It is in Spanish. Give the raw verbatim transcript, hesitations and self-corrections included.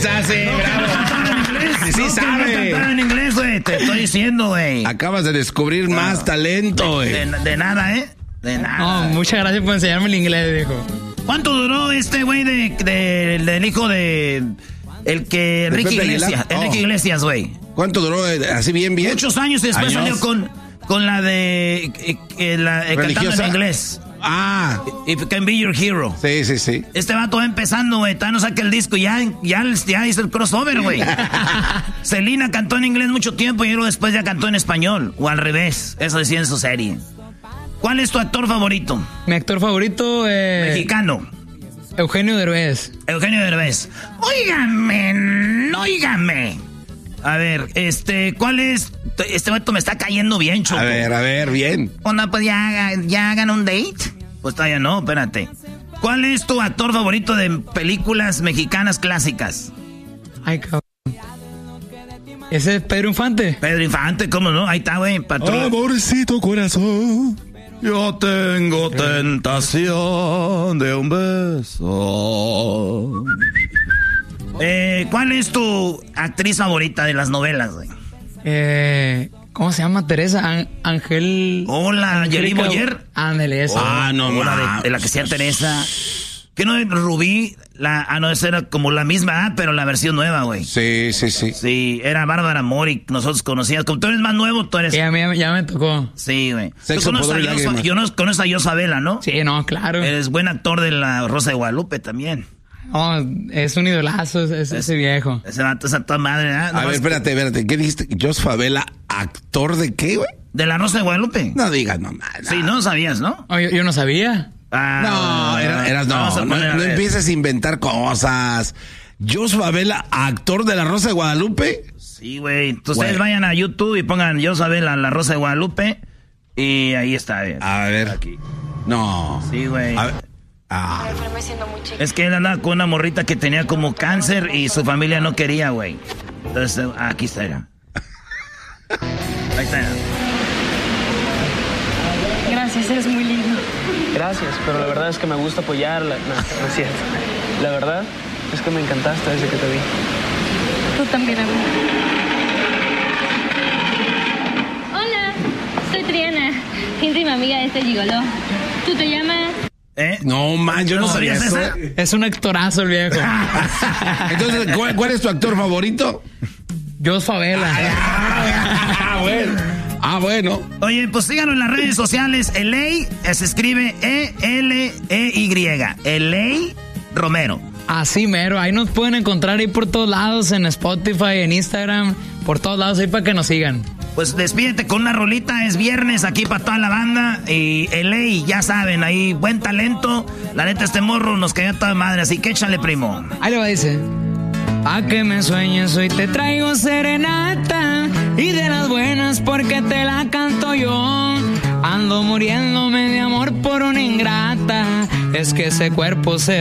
está, sí, bravo. Sí, sí, no, sabe. Que no cantaba en inglés, güey. Te estoy diciendo, güey. Acabas de descubrir no, más talento, güey. De, de, de nada, ¿eh? De nada. No, muchas gracias por enseñarme el inglés, viejo. ¿Cuánto duró este güey de, de, del hijo de... El que... Enrique Iglesias. Oh. Enrique Iglesias, güey. ¿Cuánto duró? Así bien, bien. Muchos años y después años. salió con, con la de... Eh, eh, la, eh, cantando en inglés. Ah. If Can Be Your Hero. Sí, sí, sí. Este vato va empezando, güey. Todavía no saca el disco. Ya, ya, ya hizo el crossover, güey. Selena cantó en inglés mucho tiempo y luego después ya cantó en español. O al revés. Eso decía en su serie. ¿Cuál es tu actor favorito? Mi actor favorito... Eh... Mexicano. Eugenio Derbez. Eugenio Derbez. Óigame, óigame. A ver, este, ¿cuál es? Este vato me está cayendo bien, Choco. A ver, a ver, bien. Onda, pues ya, ya hagan un date. Pues todavía no, espérate. ¿Cuál es tu actor favorito de películas mexicanas clásicas? Ay, cabrón. Ese es Pedro Infante. Pedro Infante, ¿cómo no? Ahí está, güey, patrón. Amorcito corazón. Yo tengo tentación de un beso. Eh, ¿cuál es tu actriz favorita de las novelas, güey? Eh, ¿cómo se llama? Teresa An- Ángel. Hola, Yeri Boyer. Ándale, esa. Ah, no, no. De, de la que sea Teresa. ¿Qué no? Rubí. La, ah, no, esa era como la misma, ah, pero la versión nueva, güey. Sí, sí, sí. Sí, era Bárbara Mori, nosotros conocíamos. Como tú eres más nuevo, tú eres... Ya, ya, ya me tocó. Sí, güey. Sexo, Tú conoces a Jos, yo no conozco a Jos Vela, ¿no? Sí, no, claro. Eres buen actor de La Rosa de Guadalupe también. No, es un idolazo ese, es, ese viejo. Ese vato es a toda madre, ¿eh? A ver, espérate, espérate. ¿Qué dijiste? ¿Jos Favela, actor de qué, güey? De La Rosa de Guadalupe. No digas nomás. No. Sí, no sabías, ¿no? Oh, yo, yo no sabía. Ah, no, eras, eras no, no, no, no empieces a inventar cosas. Jos Favela, actor de La Rosa de Guadalupe. Sí, güey. Entonces ustedes vayan a YouTube y pongan Jos Favela, La Rosa de Guadalupe. Y ahí está. Bien. A ver. Aquí. No. Sí, güey. Ah. Es que él andaba con una morrita que tenía como cáncer y su familia no quería, güey. Entonces, aquí está. Ya. Ahí está. Ya. Gracias, eres muy lindo. Gracias, pero la verdad es que me gusta apoyarla. No, no es cierto. La verdad es que me encantaste desde que te vi. Tú también, amigo. Hola, soy Triana, íntima amiga de este gigoló. ¿Tú te llamas? ¿Eh? No, man, yo no, no sabía eso. Esa? Es un actorazo el viejo. Entonces, ¿cuál, ¿cuál es tu actor favorito? Jos Favela. Ah, bueno. Ah, bueno. Oye, pues síganos en las redes sociales. Eley se escribe E L E Y. Eley Romero. Así mero, ahí nos pueden encontrar ahí por todos lados, en Spotify, en Instagram, por todos lados ahí para que nos sigan. Pues despídete con una rolita, es viernes aquí para toda la banda. Y Eley, ya saben, ahí buen talento. La neta, este morro nos cayó a toda madre, así que échale, primo. Ahí lo va, dice. Pa' que me sueñes hoy te traigo serenata y de las buenas porque te la canto yo. Ando muriéndome de amor por una ingrata, es que ese cuerpo se